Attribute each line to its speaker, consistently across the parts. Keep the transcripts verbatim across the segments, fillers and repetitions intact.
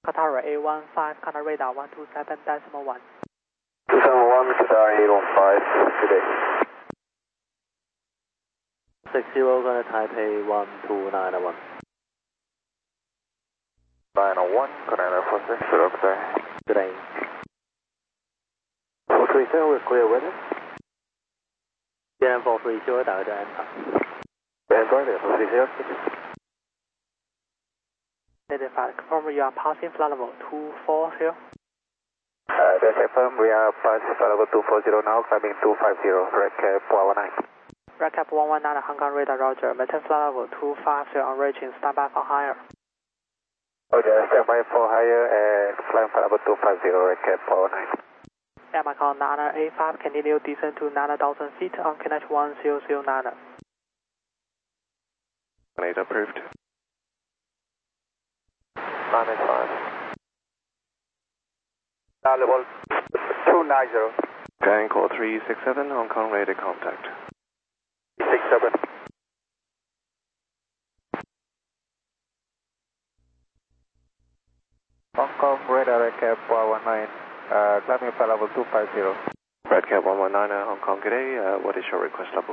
Speaker 1: Qatar A one five, Qatar radar one two seven decimal one.
Speaker 2: two seven one, Qatar eight one five, good day.
Speaker 3: six zero, Qatar Taipei one two nine one.
Speaker 2: nine one, Qatar four six, Qatar.
Speaker 3: Good day.
Speaker 2: four three seven, we're clear weather.
Speaker 3: Vietnam four three zero, 打个正安塔。
Speaker 2: Android, four three zero.
Speaker 1: Identified, confirm you are passing flight level two four zero.
Speaker 2: Uh, that's confirmed, we are passing flight level two four zero now, climbing two five zero, red cap one one nine.
Speaker 1: Red cap one one nine, Hong Kong radar, roger. Maintain flight level two five zero on reaching, stand by for higher.
Speaker 2: Okay, stand by for higher and flying flight level two five zero, red cap one one nine.
Speaker 1: Air Macau Nana A five, continue descent to nine thousand feet on K N H one zero zero nine.
Speaker 2: Is approved. nine five. Now level two nine zero.
Speaker 4: Gang call three six seven, Hong Kong radar contact.
Speaker 2: six seven. Hong Kong radar, red cap one one nine, uh, climbing flight level two five zero.
Speaker 4: Red cap one one nine, uh, Hong Kong, good day. Uh, what is your request level?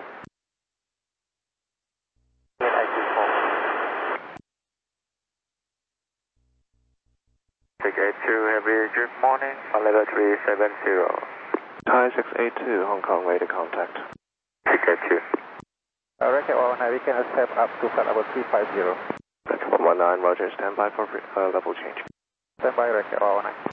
Speaker 2: six eight two, heavy, good morning, level three seven zero.
Speaker 4: Thai six eight two, Hong Kong radar contact.
Speaker 2: six eight two. Uh, red cap one one nine, we can step up to flight level three five zero.
Speaker 4: Red cap one one nine, roger, stand by for uh, level change.
Speaker 2: Stand by, red cap one one nine.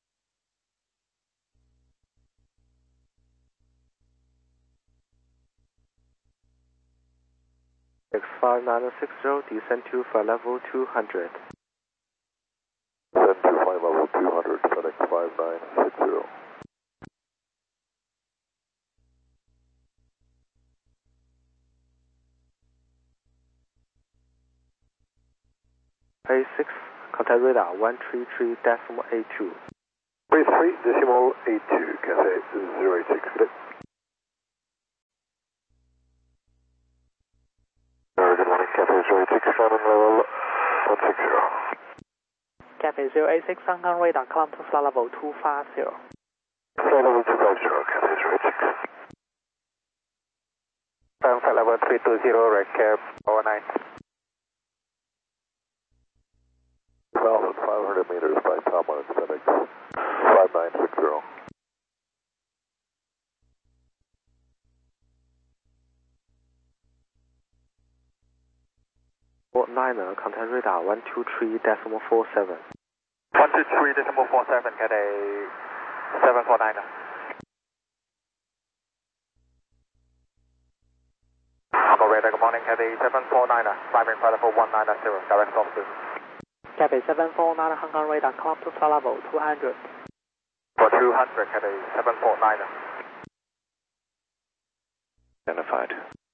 Speaker 4: X five nine six zero, descend to flight level two hundred.
Speaker 2: Descend to flight level two hundred, FedEx five nine six zero.
Speaker 3: A six, contact radar one three three decimal eight two.
Speaker 2: three three decimal eight two, Cathay zero eight six, good day. Very good morning, Cathay zero eight six, climbing level one six zero.
Speaker 1: Cathay zero eight six, Hong Kong radar, climb to flight level two five zero.
Speaker 2: Flight level two five zero, Cathay zero eight six. Climb flight level three two zero, red cap one one nine. one thousand five hundred meters by Thomas, FedEx five nine six zero.
Speaker 3: Port nine, uh, contact radar one two three decimal four seven.
Speaker 2: one two three decimal four seven, Cathay seven four nine. Hong Kong radar, good morning, Cathay seven four nine, climbing flight level one nine zero, direct south business.
Speaker 1: Cathay seven four nine, Hong Kong radar, climb to flight level two hundred.
Speaker 2: For two hundred, Cathay seven four nine.
Speaker 4: Identified.